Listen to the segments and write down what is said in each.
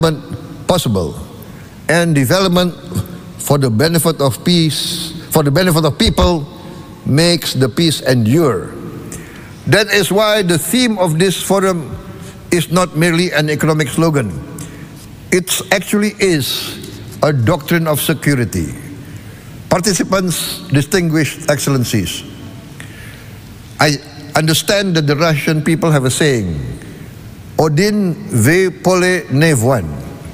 possible, and development for the benefit of peace, for the benefit of people, makes the peace endure. That is why the theme of this forum is not merely an economic slogan. It actually is a doctrine of security. Participants, distinguished excellencies, I understand that the Russian people have a saying, Odin ve pole ne voin.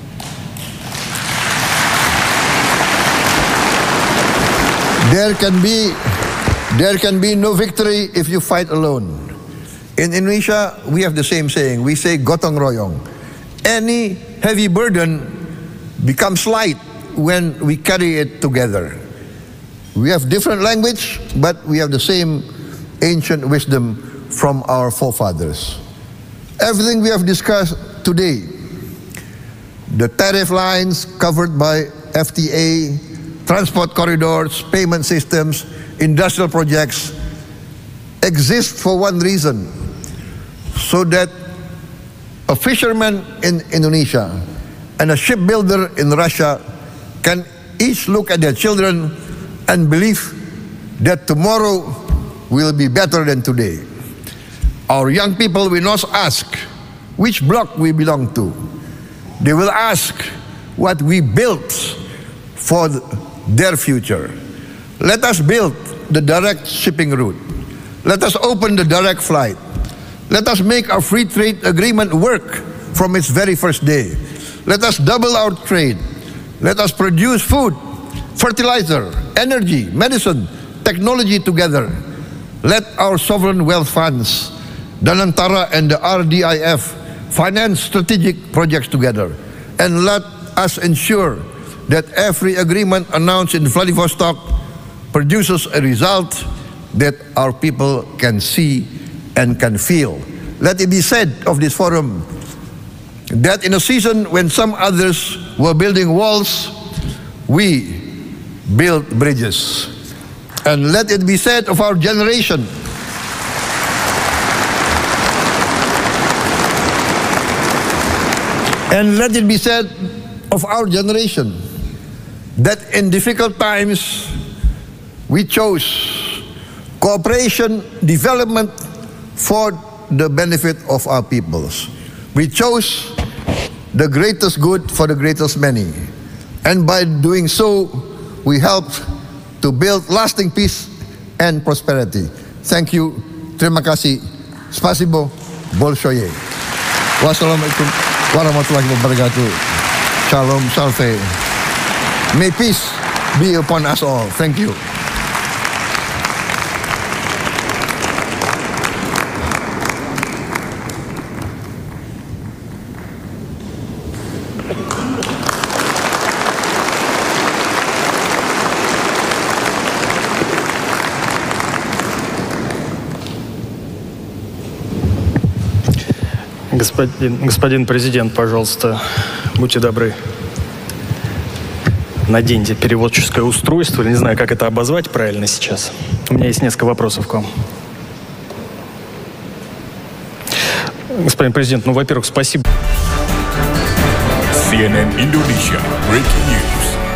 There can be no victory if you fight alone. In Indonesia, we have the same saying. We say gotong royong. Any heavy burden becomes light when we carry it together. We have different language, but we have the same ancient wisdom from our forefathers. Everything we have discussed today, the tariff lines covered by FTA, transport corridors, payment systems, industrial projects, exist for one reason, so that a fisherman in Indonesia and a shipbuilder in Russia can each look at their children and believe that tomorrow will be better than today. Our young people will not ask which block we belong to. They will ask what we built for their future. Let us build the direct shipping route. Let us open the direct flight. Let us make our free trade agreement work from its very first day. Let us double our trade. Let us produce food, fertilizer, energy, medicine, technology together. Let our sovereign wealth funds, Danantara and the RDIF, finance strategic projects together. And let us ensure that every agreement announced in Vladivostok produces a result that our people can see and can feel. Let it be said of this forum that in a season when some others were building walls, we built bridges. And let it be said of our generation that in difficult times we chose cooperation, development for the benefit of our peoples. We chose the greatest good for the greatest many. And by doing so, we helped to build lasting peace and prosperity. Thank you. Terima kasih. Spasibo. Bolshoye. Wassalamualaikum warahmatullahi wabarakatuh. Shalom, salve. May peace be upon us all. Thank you. Господин президент, пожалуйста, будьте добры, наденьте переводческое устройство, не знаю, как это обозвать правильно сейчас. У меня есть несколько вопросов к вам. Господин президент, ну, во-первых, спасибо. CNN Indonesia, breaking news.